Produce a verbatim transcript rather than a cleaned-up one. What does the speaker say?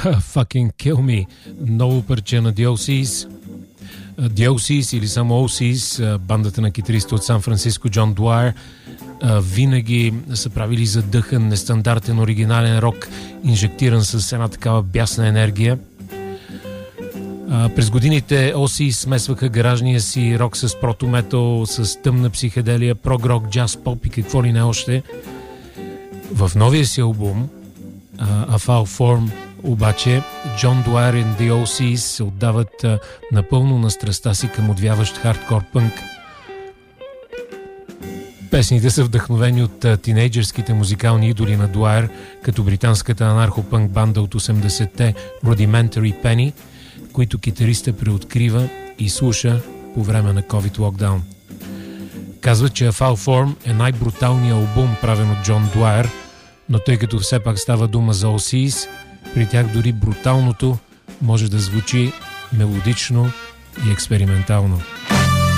Fucking Kill Me, ново парче на ди ел Си's. ди ел Си's или само О Си's, бандата на китариста от Сан Франциско Джон Дуайер, винаги са правили задъхан, нестандартен, оригинален рок, инжектиран с една такава бясна енергия. През годините О Си's смесваха гаражния си рок с прото-метал, с тъмна психоделия, прог-рок, джаз-поп и какво ли не още. В новия си албум A Foul Form обаче Джон Дуайер и The О Си's се отдават а, напълно на страстта си към отвяващ хардкор пънк. Песните са вдъхновени от а, тинейджърските музикални идоли на Дуайер, като британската анархопънк банда от осемдесетте Rudimentary Penny, които китариста преоткрива и слуша по време на COVID локдаун. Казват, че A Foul Form е най-бруталният албум, правен от Джон Дуайер, но тъй като все пак става дума за О Си's, при тях дори бруталното може да звучи мелодично и експериментално.